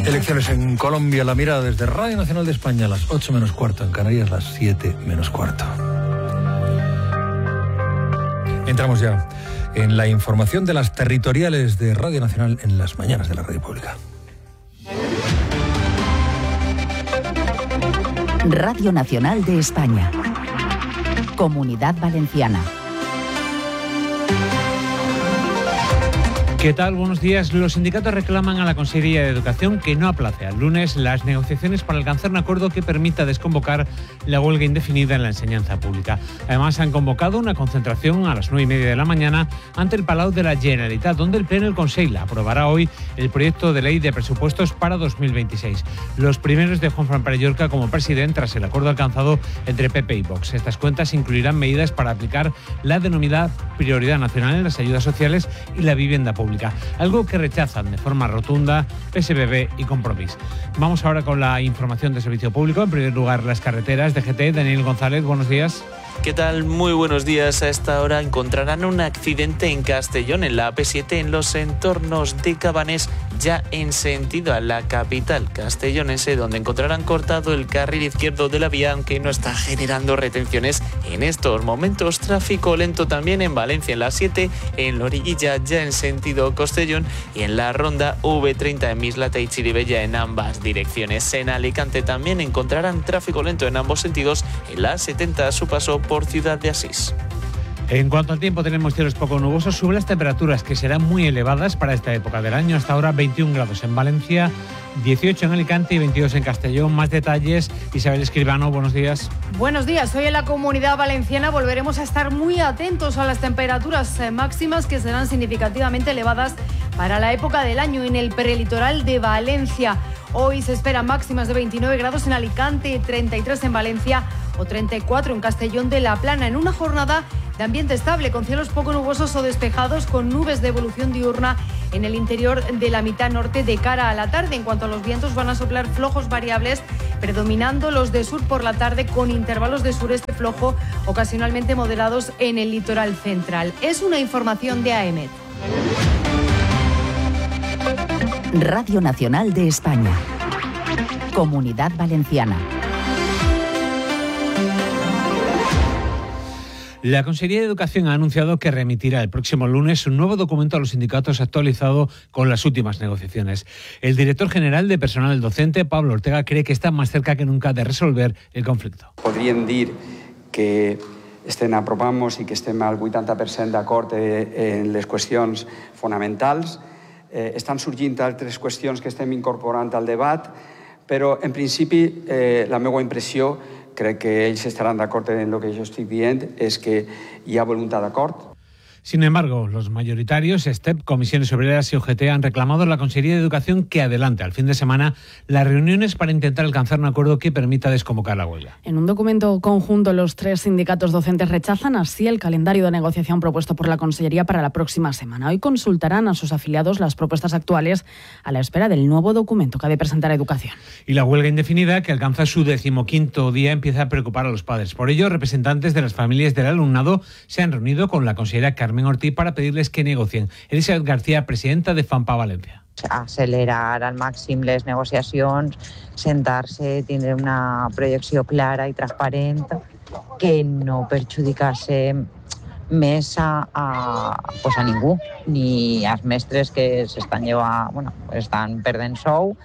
Elecciones en Colombia, la mirada desde Radio Nacional de España, a las 8 menos cuarto, en Canarias, las 7 menos cuarto. Entramos ya en la información de las territoriales de Radio Nacional en las mañanas de la Radio Pública. Radio Nacional de España. Comunidad Valenciana. ¿Qué tal? Buenos días. Los sindicatos reclaman a la Consellería de Educación que no aplace al lunes las negociaciones para alcanzar un acuerdo que permita desconvocar la huelga indefinida en la enseñanza pública. Además, han convocado una concentración a las 9:30 de la mañana ante el Palau de la Generalitat, donde el Pleno del Consell aprobará hoy el proyecto de ley de presupuestos para 2026. Los primeros de Juanfran Pere-Llorca como presidente tras el acuerdo alcanzado entre PP y Vox. Estas cuentas incluirán medidas para aplicar la denominada prioridad nacional en las ayudas sociales y la vivienda pública, algo que rechazan de forma rotunda PSBB y Compromís. Vamos ahora con la información de servicio público. En primer lugar, las carreteras. DGT, Daniel González, buenos días. ¿Qué tal? Muy buenos días. A esta hora encontrarán un accidente en Castellón, en la AP7, en los entornos de Cabanés, ya en sentido a la capital castellonense, donde encontrarán cortado el carril izquierdo de la vía, aunque no está generando retenciones en estos momentos. Tráfico lento también en Valencia, en la 7, en Loriguilla, ya en sentido Castellón, y en la ronda V30 en Mislata y Chirivella, en ambas direcciones. En Alicante también encontrarán tráfico lento en ambos sentidos, en la 70 a su paso por Ciudad de Asís. En cuanto al tiempo, tenemos cielos poco nubosos. Suben las temperaturas, que serán muy elevadas para esta época del año. Hasta ahora 21 grados en Valencia, 18 en Alicante y 22 en Castellón. Más detalles, Isabel Escribano, buenos días. Buenos días. Hoy en la Comunidad Valenciana volveremos a estar muy atentos a las temperaturas máximas, que serán significativamente elevadas para la época del año en el prelitoral de Valencia. Hoy se esperan máximas de 29 grados en Alicante, 33 en Valencia o 34 en Castellón de la Plana, en una jornada de ambiente estable, con cielos poco nubosos o despejados, con nubes de evolución diurna en el interior de la mitad norte de cara a la tarde. En cuanto a los vientos, van a soplar flojos variables, predominando los de sur por la tarde, con intervalos de sureste flojo, ocasionalmente moderados en el litoral central. Es una información de AEMET. Radio Nacional de España. Comunidad Valenciana. La Consellería de Educación ha anunciado que remitirá el próximo lunes un nuevo documento a los sindicatos actualizado con las últimas negociaciones. El director general de personal docente, Pablo Ortega, cree que está más cerca que nunca de resolver el conflicto. Podríem dir que apropant-nos i que estem al 80% d'acord en les qüestions fonamentals. Estan sorgint altres qüestions que estem incorporant al debat, però en principi la meva impressió, crec que ells estaran d'acord en el que jo estic dient, és que hi ha voluntat d'acord. Sin embargo, los mayoritarios, STEP, Comisiones Obreras y UGT, han reclamado a la Consellería de Educación que adelante al fin de semana las reuniones para intentar alcanzar un acuerdo que permita desconvocar la huelga. En un documento conjunto, los tres sindicatos docentes rechazan así el calendario de negociación propuesto por la Consellería para la próxima semana. Hoy consultarán a sus afiliados las propuestas actuales a la espera del nuevo documento que ha de presentar Educación. Y la huelga indefinida, que alcanza su 15º día, empieza a preocupar a los padres. Por ello, representantes de las familias del alumnado se han reunido con la consellera Carmen Ortiz para pedirles que negocien. Elisabet García, presidenta de FAMPA Valencia. Acelerar al màxim les negociacions, sentar-se, tindre una projecció clara i transparent, que no perjudicar-se més a ningú, ni als mestres que estan perdent sou,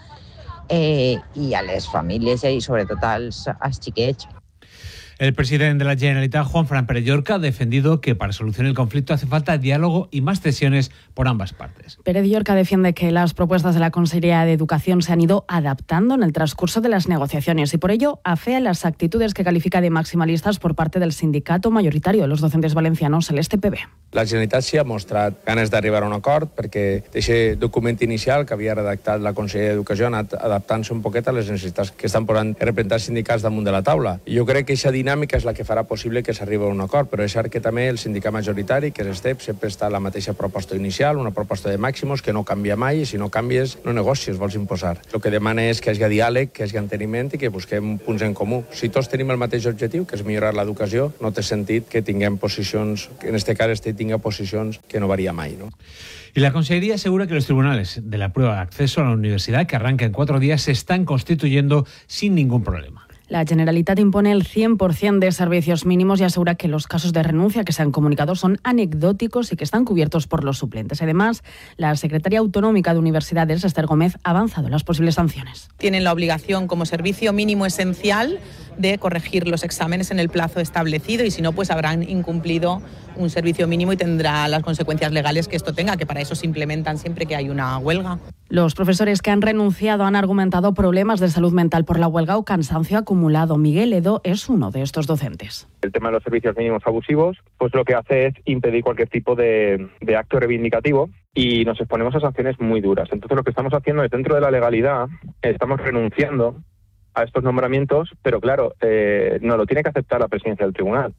i a les famílies i sobretot als xiquets. El presidente de la Generalitat, Juanfran Pere-Llorca, ha defendido que para solucionar el conflicto hace falta diálogo y más cesiones por ambas partes. Pere-Llorca defiende que las propuestas de la Consellería de Educación se han ido adaptando en el transcurso de las negociaciones y por ello afea las actitudes que califica de maximalistas por parte del sindicato mayoritario de los docentes valencianos, el STPB. La Generalitat sí ha mostrat ganes d'arribar a un acord perquè aquest document inicial que havia redactat la Conselleria d'Educació ha anat adaptant-se un poquet a les necessitats que estan posant representats sindicals damunt de la taula. I jo crec que aquesta dinàmica dinàmica és la que farà possible que s'arribi a un acord, però és cert que també el sindicat majoritari, que és STEP, sempre està a la mateixa proposta inicial, una proposta de màximos que no canvia mai, i si no canvies no negocis, vols imposar. El que demana és que hi hagi diàleg, que hi hagi enteniment i que busquem punts en comú. Si tots tenim el mateix objectiu, que és millorar l'educació, no té sentit que tinguem posicions, que en este cas tinga posicions que no varia mai, ¿no? Y la Consejería asegura que los tribunales de la prueba de acceso a la universidad, que arranca en 4 días, se están constituyendo sin ningún problema. La Generalitat impone el 100% de servicios mínimos y asegura que los casos de renuncia que se han comunicado son anecdóticos y que están cubiertos por los suplentes. Además, la secretaria autonómica de Universidades, Esther Gómez, ha avanzado en las posibles sanciones. Tienen la obligación como servicio mínimo esencial de corregir los exámenes en el plazo establecido y si no, pues habrán incumplido un servicio mínimo y tendrá las consecuencias legales que esto tenga, que para eso se implementan siempre que hay una huelga. Los profesores que han renunciado han argumentado problemas de salud mental por la huelga o cansancio acumulado. Miguel Edo es uno de estos docentes. El tema de los servicios mínimos abusivos, pues lo que hace es impedir cualquier tipo de acto reivindicativo y nos exponemos a sanciones muy duras. Entonces lo que estamos haciendo es, dentro de la legalidad, estamos renunciando a estos nombramientos, pero claro, no lo tiene que aceptar la presidencia del tribunal.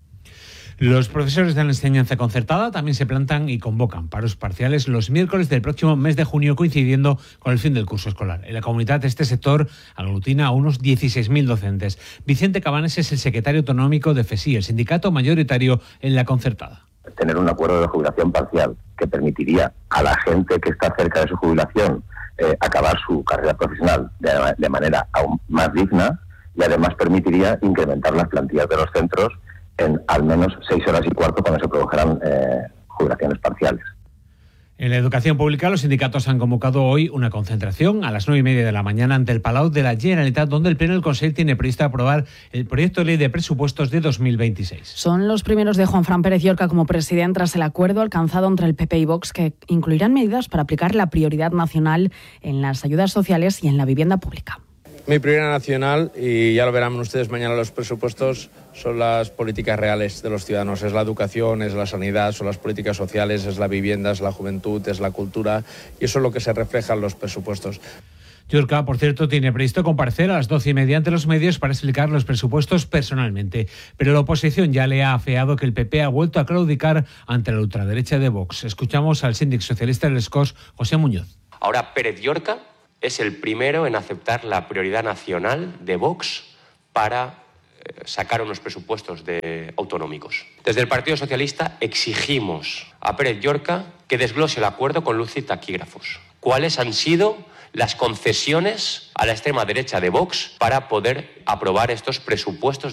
Los profesores de la enseñanza concertada también se plantan y convocan paros parciales los miércoles del próximo mes de junio, coincidiendo con el fin del curso escolar. En la comunidad, este sector aglutina a unos 16.000 docentes. Vicente Cabanes es el secretario autonómico de FESI, el sindicato mayoritario en la concertada. Tener un acuerdo de jubilación parcial que permitiría a la gente que está cerca de su jubilación acabar su carrera profesional de manera aún más digna, y además permitiría incrementar las plantillas de los centros en al menos 6 horas y cuarto cuando se produjeran jubilaciones parciales. En la educación pública, los sindicatos han convocado hoy una concentración a las 9:30 de la mañana ante el Palau de la Generalitat, donde el Pleno del Consell tiene previsto aprobar el proyecto de ley de presupuestos de 2026. Son los primeros de Juanfran Pérez Llorca como presidente tras el acuerdo alcanzado entre el PP y Vox, que incluirán medidas para aplicar la prioridad nacional en las ayudas sociales y en la vivienda pública. Mi prioridad nacional, y ya lo verán ustedes mañana los presupuestos, son las políticas reales de los ciudadanos. Es la educación, es la sanidad, son las políticas sociales, es la vivienda, es la juventud, es la cultura, y eso es lo que se refleja en los presupuestos. Llorca, por cierto, tiene previsto comparecer a las 12:30 ante los medios para explicar los presupuestos personalmente. Pero la oposición ya le ha afeado que el PP ha vuelto a claudicar ante la ultraderecha de Vox. Escuchamos al síndic socialista del Escós, José Muñoz. Ahora Pérez Llorca es el primero en aceptar la prioridad nacional de Vox para sacar unos presupuestos autonómicos. Desde el Partido Socialista exigimos a Pérez Llorca que desglose el acuerdo con luz y taquígrafos. ¿Cuáles han sido las concesiones a la extrema derecha de Vox para poder aprobar estos presupuestos?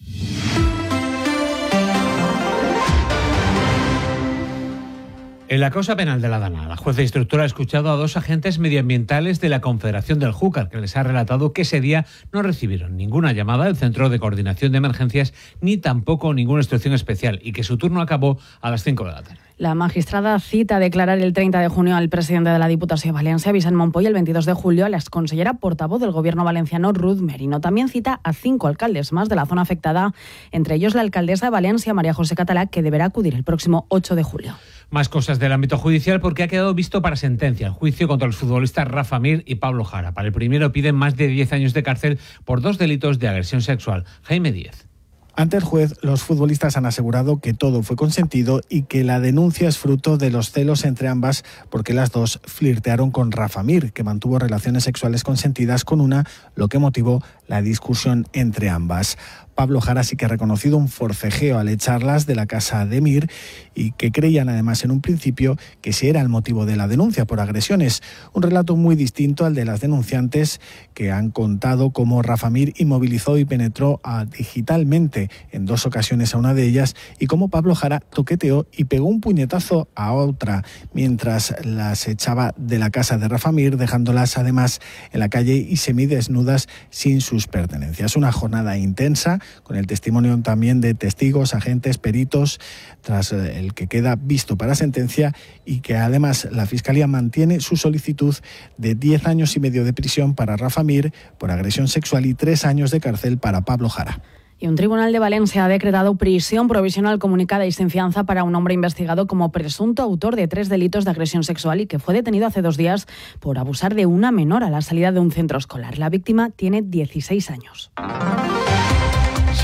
En la causa penal de la Dana, la jueza de instructora ha escuchado a 2 agentes medioambientales de la Confederación del Júcar, que les ha relatado que ese día no recibieron ninguna llamada del Centro de Coordinación de Emergencias ni tampoco ninguna instrucción especial y que su turno acabó a las 5 de la tarde. La magistrada cita a declarar el 30 de junio al presidente de la Diputación Valencia, Vicent Monpó, y el 22 de julio a la exconsellera portavoz del Gobierno valenciano, Ruth Merino. También cita a 5 alcaldes más de la zona afectada, entre ellos la alcaldesa de Valencia, María José Catalá, que deberá acudir el próximo 8 de julio. Más cosas del ámbito judicial, porque ha quedado visto para sentencia el juicio contra los futbolistas Rafa Mir y Pablo Jara. Para el primero piden más de 10 años de cárcel por 2 delitos de agresión sexual. Jaime Díez. Ante el juez, los futbolistas han asegurado que todo fue consentido y que la denuncia es fruto de los celos entre ambas porque las dos flirtearon con Rafa Mir, que mantuvo relaciones sexuales consentidas con una, lo que motivó la discusión entre ambas. Pablo Jara sí que ha reconocido un forcejeo al echarlas de la casa de Mir y que creían además en un principio que ese era el motivo de la denuncia por agresiones. Un relato muy distinto al de las denunciantes, que han contado cómo Rafa Mir inmovilizó y penetró digitalmente en 2 ocasiones a una de ellas y cómo Pablo Jara toqueteó y pegó un puñetazo a otra mientras las echaba de la casa de Rafa Mir, dejándolas además en la calle y semidesnudas sin sus pertenencias. Una jornada intensa, con el testimonio también de testigos, agentes, peritos, tras el que queda visto para sentencia y que además la Fiscalía mantiene su solicitud de 10 años y medio de prisión para Rafa Mir por agresión sexual y 3 años de cárcel para Pablo Jara. Y un tribunal de Valencia ha decretado prisión provisional comunicada y sin fianza para un hombre investigado como presunto autor de 3 delitos de agresión sexual y que fue detenido hace 2 días por abusar de una menor a la salida de un centro escolar. La víctima tiene 16 años.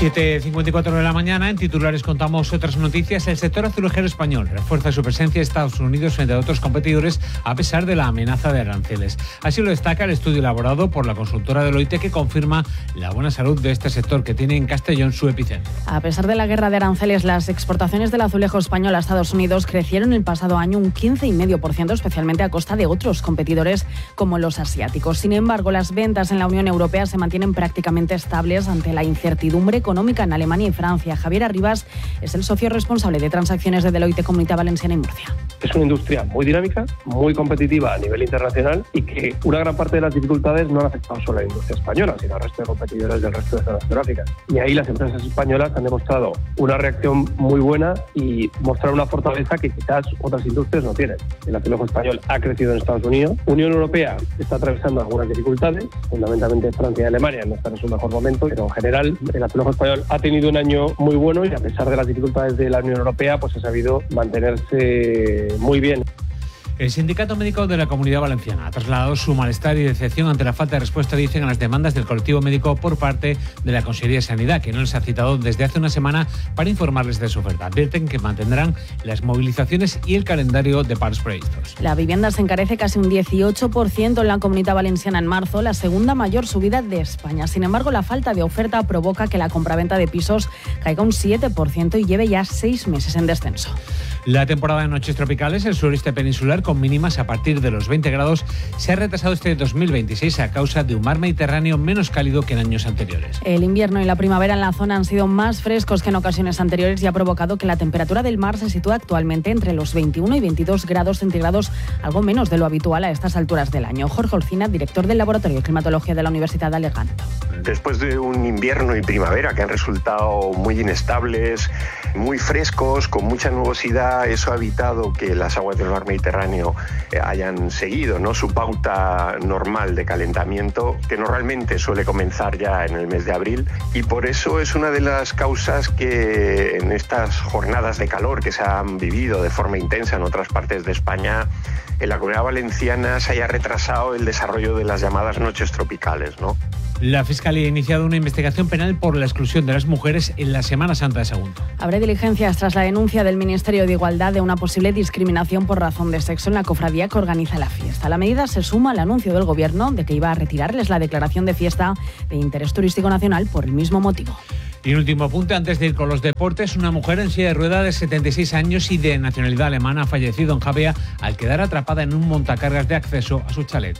7:54 de la mañana, en titulares contamos otras noticias. El sector azulejero español refuerza su presencia en Estados Unidos frente a otros competidores a pesar de la amenaza de aranceles. Así lo destaca el estudio elaborado por la consultora Deloitte, que confirma la buena salud de este sector, que tiene en Castellón su epicentro. A pesar de la guerra de aranceles, las exportaciones del azulejo español a Estados Unidos crecieron el pasado año un 15,5%, especialmente a costa de otros competidores como los asiáticos. Sin embargo, las ventas en la Unión Europea se mantienen prácticamente estables ante la incertidumbre económica en Alemania y Francia. Javier Arribas es el socio responsable de transacciones de Deloitte Comunidad Valenciana y Murcia. Es una industria muy dinámica, muy competitiva a nivel internacional y que una gran parte de las dificultades no han afectado solo a la industria española, sino al resto de competidores del resto de zonas geográficas. Y ahí las empresas españolas han demostrado una reacción muy buena y mostrar una fortaleza que quizás otras industrias no tienen. El azulejo español ha crecido en Estados Unidos. Unión Europea está atravesando algunas dificultades, fundamentalmente Francia y Alemania no están en su mejor momento, pero en general el azulejo español ha tenido un año muy bueno y a pesar de las dificultades de la Unión Europea, pues ha sabido mantenerse muy bien. El Sindicato Médico de la Comunidad Valenciana ha trasladado su malestar y decepción ante la falta de respuesta, dicen, a las demandas del colectivo médico por parte de la Consellería de Sanidad, que no les ha citado desde hace una semana para informarles de su oferta. Advierten que mantendrán las movilizaciones y el calendario de paros previstos. La vivienda se encarece casi un 18% en la Comunidad Valenciana en marzo, la segunda mayor subida de España. Sin embargo, la falta de oferta provoca que la compraventa de pisos caiga un 7% y lleve ya 6 meses en descenso. La temporada de noches tropicales, el sureste peninsular, con mínimas a partir de los 20 grados, se ha retrasado este 2026 a causa de un mar Mediterráneo menos cálido que en años anteriores. El invierno y la primavera en la zona han sido más frescos que en ocasiones anteriores y ha provocado que la temperatura del mar se sitúe actualmente entre los 21 y 22 grados centígrados, algo menos de lo habitual a estas alturas del año. Jorge Olcina, director del Laboratorio de Climatología de la Universidad de Aleganto. Después de un invierno y primavera que han resultado muy inestables, muy frescos, con mucha nubosidad, eso ha evitado que las aguas del mar Mediterráneo hayan seguido, ¿no?, su pauta normal de calentamiento, que normalmente suele comenzar ya en el mes de abril, y por eso es una de las causas que en estas jornadas de calor que se han vivido de forma intensa en otras partes de España, en la Comunidad Valenciana se haya retrasado el desarrollo de las llamadas noches tropicales, ¿no? La Fiscalía ha iniciado una investigación penal por la exclusión de las mujeres en la Semana Santa de Sagunto. Habrá diligencias tras la denuncia del Ministerio de Igualdad de una posible discriminación por razón de sexo en la cofradía que organiza la fiesta. La medida se suma al anuncio del Gobierno de que iba a retirarles la declaración de fiesta de interés turístico nacional por el mismo motivo. Y un último apunte antes de ir con los deportes. Una mujer en silla de ruedas de 76 años y de nacionalidad alemana ha fallecido en Javea al quedar atrapada en un montacargas de acceso a su chalet.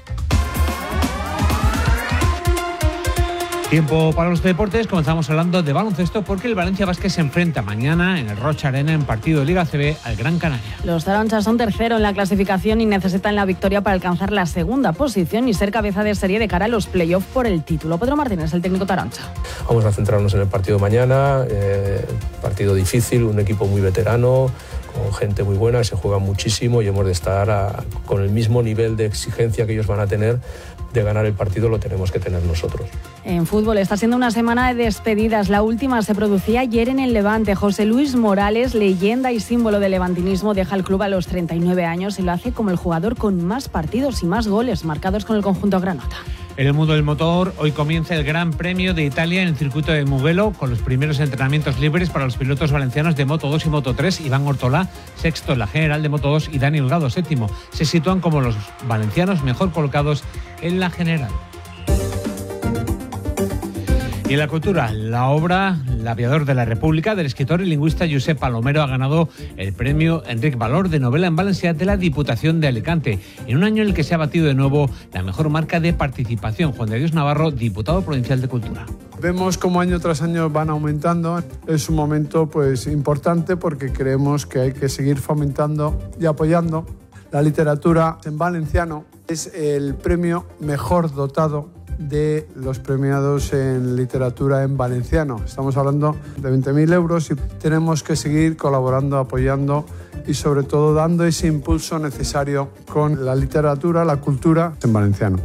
Tiempo para los deportes. Comenzamos hablando de baloncesto porque el Valencia Basket se enfrenta mañana en el Roig Arena en partido de Liga ACB al Gran Canaria. Los taronchas son tercero en la clasificación y necesitan la victoria para alcanzar la segunda posición y ser cabeza de serie de cara a los playoffs por el título. Pedro Martínez, el técnico taroncha. Vamos a centrarnos en el partido de mañana, partido difícil, un equipo muy veterano, con gente muy buena, se juega muchísimo y hemos de estar con el mismo nivel de exigencia que ellos van a tener. De ganar el partido lo tenemos que tener nosotros. En fútbol está siendo una semana de despedidas. La última se producía ayer en el Levante. José Luis Morales, leyenda y símbolo del levantinismo, deja el club a los 39 años y lo hace como el jugador con más partidos y más goles marcados con el conjunto granota. En el mundo del motor, hoy comienza el Gran Premio de Italia en el circuito de Mugello, con los primeros entrenamientos libres para los pilotos valencianos de Moto 2 y Moto 3. Iván Ortolá, sexto en la general de Moto 2, y Dani Holgado, séptimo. Se sitúan como los valencianos mejor colocados en la general. Y en la cultura, la obra L'aviador de la República del escritor y lingüista Josep Palomero ha ganado el premio Enric Valor de novela en valencià de la Diputación de Alicante, en un año en el que se ha batido de nuevo la mejor marca de participación. Juan de Dios Navarro, diputado provincial de Cultura. Vemos cómo año tras año van aumentando. Es un momento importante porque creemos que hay que seguir fomentando y apoyando la literatura en valenciano. Es el premio mejor dotado de los premiados en literatura en valenciano. Estamos hablando de 20.000 euros y tenemos que seguir colaborando, apoyando y sobre todo dando ese impulso necesario con la literatura, la cultura en valenciano.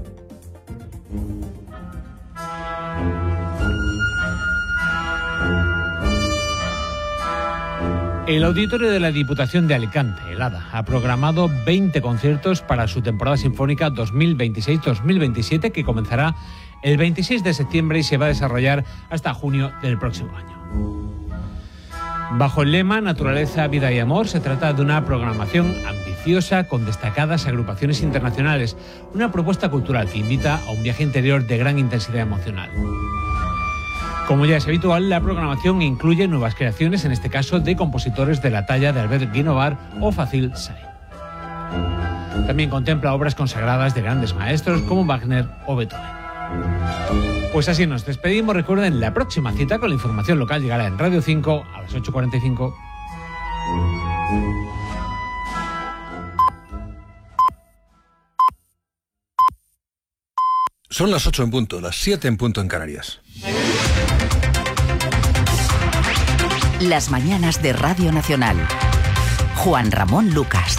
El Auditorio de la Diputación de Alicante, el ADA, ha programado 20 conciertos para su temporada sinfónica 2026-2027 que comenzará el 26 de septiembre y se va a desarrollar hasta junio del próximo año. Bajo el lema Naturaleza, Vida y Amor, se trata de una programación ambiciosa con destacadas agrupaciones internacionales, una propuesta cultural que invita a un viaje interior de gran intensidad emocional. Como ya es habitual, la programación incluye nuevas creaciones, en este caso de compositores de la talla de Albert Guinovart o Fazil Say. También contempla obras consagradas de grandes maestros como Wagner o Beethoven. Pues así nos despedimos. Recuerden, la próxima cita con la información local llegará en Radio 5 a las 8:45. Son las 8 en punto, las 7 en punto en Canarias. Las mañanas de Radio Nacional. Juan Ramón Lucas.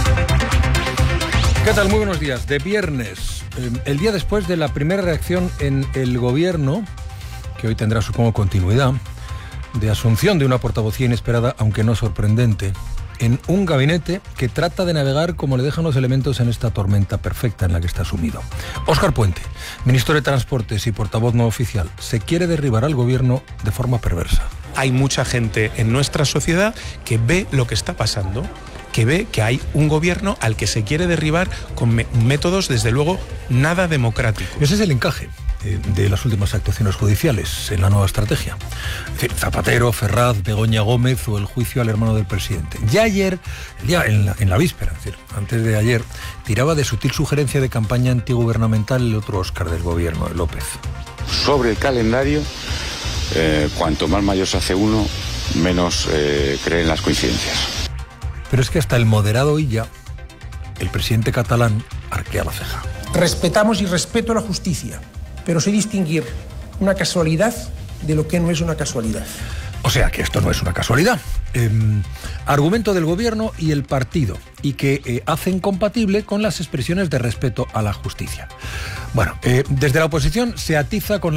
¿Qué tal? Muy buenos días. De viernes, el día después de la primera reacción en el Gobierno, que hoy tendrá, supongo, continuidad, de asunción de una portavocía inesperada, aunque no sorprendente, en un gabinete que trata de navegar como le dejan los elementos en esta tormenta perfecta en la que está sumido. Óscar Puente, ministro de Transportes y portavoz no oficial, se quiere derribar al Gobierno de forma perversa. Hay mucha gente en nuestra sociedad que ve lo que está pasando, que ve que hay un gobierno al que se quiere derribar con métodos, desde luego, nada democráticos. Ese es el encaje de las últimas actuaciones judiciales en la nueva estrategia. Es decir, Zapatero, Ferraz, Begoña Gómez o el juicio al hermano del presidente. Ya ayer, en la víspera, es decir, antes de ayer, tiraba de sutil sugerencia de campaña antigubernamental el otro Óscar del gobierno, de López. Sobre el calendario, cuanto más mayor se hace uno, menos creen las coincidencias. Pero es que hasta el moderado Illa, el presidente catalán, arquea la ceja. Respetamos y respeto la justicia, pero sé distinguir una casualidad de lo que no es una casualidad. O sea que esto no es una casualidad. Argumento del gobierno y el partido, y que hacen compatible con las expresiones de respeto a la justicia. Bueno, desde la oposición se atiza con la